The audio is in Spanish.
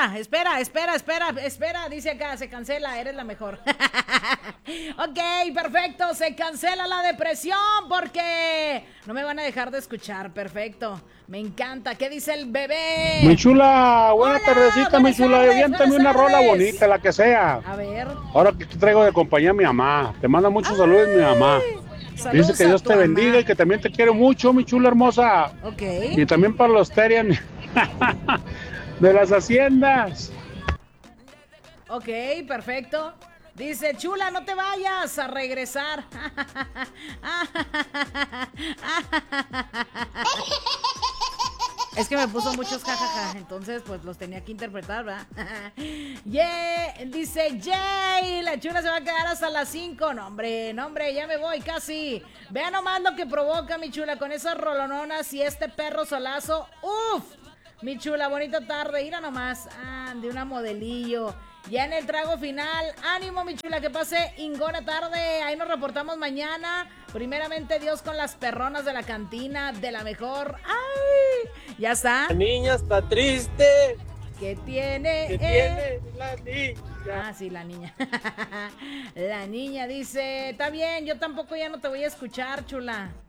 espera, dice acá, se cancela, eres la mejor. Ok, perfecto, se cancela la depresión porque no me van a dejar de escuchar, perfecto. Me encanta, ¿qué dice el bebé? Mi chula, buena Hola, tardecita, mi buenas chula. tardes, Aviéntame buenas una rola tardes. bonita, la que sea. A ver. Ahora que te traigo de compañía a mi mamá. Te manda muchos saludos, mi mamá. Dice Saludos que a Dios tu te bendiga mamá. y que también te quiere mucho, mi chula hermosa. Ok. Y también para los Terian de las haciendas. Ok, perfecto. Dice, chula, no te vayas a regresar. Es que me puso muchos jajaja, entonces pues los tenía que interpretar, ¿verdad? Yeah, dice Jay, la chula se va a quedar hasta las 5. No, hombre, ya me voy casi. Vean nomás lo que provoca mi chula con esas rolononas y este perro solazo. ¡Uf! Mi chula, bonita tarde, ira nomás. De una modelillo. Ya en el trago final, ánimo mi chula, que pase ingona tarde. Ahí nos reportamos mañana. Primeramente Dios con las perronas de la cantina, de la mejor. ¡Ay! Ya está. La niña está triste. ¿Qué tiene? ¿Qué tiene la niña? Sí, la niña. La niña dice, está bien, yo tampoco ya no te voy a escuchar, chula.